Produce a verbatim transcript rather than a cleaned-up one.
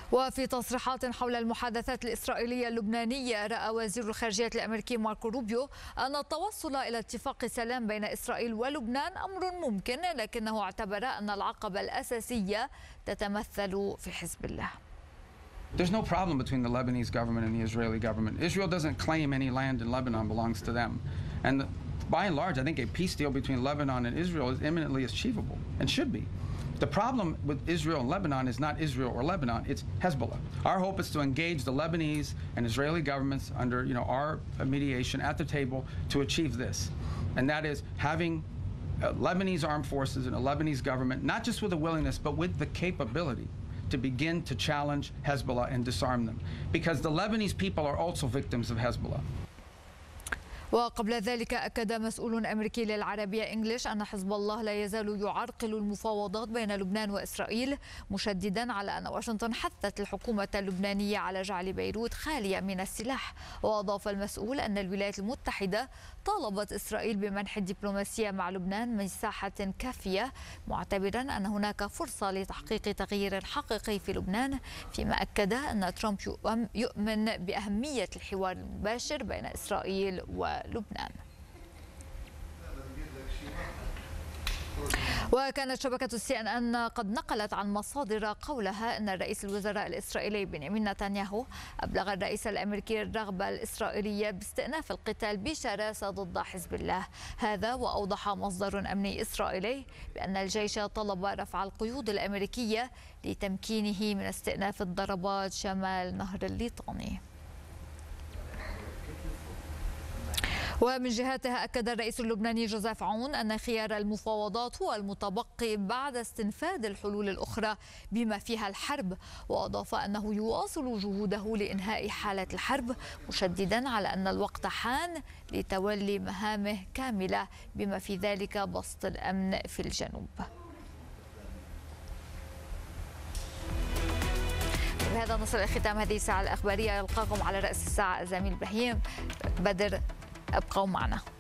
وفي تصريحات حول المحادثات الإسرائيلية اللبنانية، رأى وزير الخارجية الأمريكي ماركو روبيو أن التوصل إلى اتفاق سلام بين إسرائيل ولبنان أمر ممكن، لكنه اعتبر أن العقبة الأساسية تتمثل في حزب الله. There's no problem between the Lebanese government and the Israeli government. Israel doesn't claim any land in Lebanon belongs to them. And by and large, I think a peace deal between Lebanon and Israel is imminently achievable and should be. The problem with Israel and Lebanon is not Israel or Lebanon, it's Hezbollah. Our hope is to engage the Lebanese and Israeli governments under you know, our mediation at the table to achieve this. And that is having uh, Lebanese armed forces and a Lebanese government, not just with a willingness, but with the capability to begin to challenge Hezbollah and disarm them. Because the Lebanese people are also victims of Hezbollah. وقبل ذلك أكد مسؤول أمريكي للعربية إنجليش أن حزب الله لا يزال يعرقل المفاوضات بين لبنان وإسرائيل، مشددا على أن واشنطن حثت الحكومة اللبنانية على جعل بيروت خالية من السلاح. وأضاف المسؤول أن الولايات المتحدة طالبت إسرائيل بمنح الدبلوماسية مع لبنان مساحة كافية، معتبرا أن هناك فرصة لتحقيق تغيير حقيقي في لبنان، فيما أكد أن ترامب يؤمن بأهمية الحوار المباشر بين إسرائيل و لبنان. وكانت شبكة سي إن إن قد نقلت عن مصادر قولها أن رئيس الوزراء الإسرائيلي بنيامين نتنياهو أبلغ الرئيس الأمريكي الرغبة الإسرائيلية باستئناف القتال بشراسة ضد حزب الله. هذا وأوضح مصدر أمني إسرائيلي بأن الجيش طلب رفع القيود الأمريكية لتمكينه من استئناف الضربات شمال نهر الليطاني. ومن جهته أكد الرئيس اللبناني جوزيف عون أن خيار المفاوضات هو المتبقي بعد استنفاذ الحلول الأخرى بما فيها الحرب، وأضاف أنه يواصل جهوده لإنهاء حالة الحرب، مشددا على أن الوقت حان لتولي مهامه كاملة بما في ذلك بسط الأمن في الجنوب. بهذا نصل إلى ختام هذه الساعة الأخبارية. يلقاكم على رأس الساعة الزميل إبراهيم بدر، ابقوا معنا.